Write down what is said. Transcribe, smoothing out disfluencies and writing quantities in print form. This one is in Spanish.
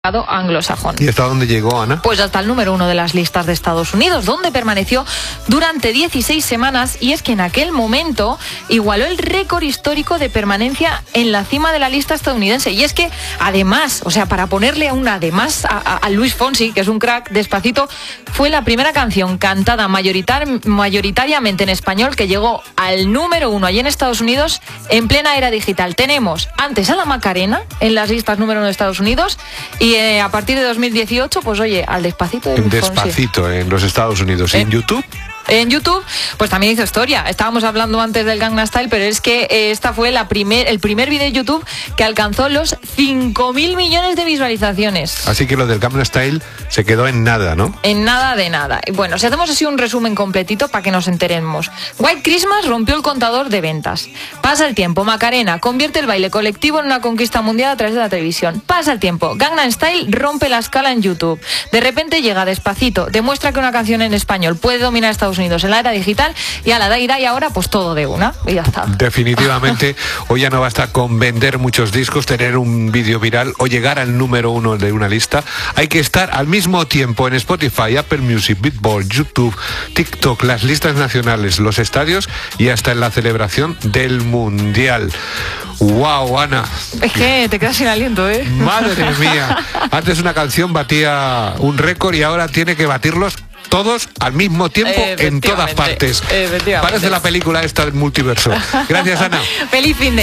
anglosajón. ¿Y hasta dónde llegó, Ana? Pues hasta el número 1 de las listas de Estados Unidos, donde permaneció durante 16 semanas, y es que en aquel momento igualó el récord histórico de permanencia en la cima de la lista estadounidense. Y es que además, o sea, para ponerle un además a Luis Fonsi, que es un crack, Despacito fue la primera canción cantada mayoritariamente en español que llegó al número 1 allí en Estados Unidos en plena era digital. Tenemos antes a la Macarena en las listas número 1 de Estados Unidos, y a partir de 2018, pues oye, al Despacito de Luis Fonsi. Despacito en los Estados Unidos. ¿Y en YouTube? En YouTube, pues también hizo historia. Estábamos hablando antes del Gangnam Style, pero es que esta fue el primer vídeo de YouTube que alcanzó los 5.000 millones de visualizaciones. Así que lo del Gangnam Style se quedó en nada, ¿no? En nada de nada. Bueno, si hacemos así un resumen completito para que nos enteremos. White Christmas rompió el contador de ventas. Pasa el tiempo, Macarena convierte el baile colectivo en una conquista mundial a través de la televisión. Pasa el tiempo, Gangnam Style rompe la escala en YouTube. De repente llega Despacito, demuestra que una canción en español puede dominar Estados Unidos en la era digital, y a la Daira, y ahora pues todo de una, y ya está. Definitivamente, hoy ya no basta con vender muchos discos, tener un vídeo viral o llegar al número 1 de una lista. Hay que estar al mismo tiempo en Spotify, Apple Music, Beatport, YouTube, TikTok, las listas nacionales, los estadios y hasta en la celebración del Mundial. ¡Wow, Ana! Es que te quedas sin aliento, ¿eh? ¡Madre mía! Antes una canción batía un récord y ahora tiene que batirlos todos al mismo tiempo en todas partes. Parece la película esta del multiverso. Gracias, Ana. Feliz fin de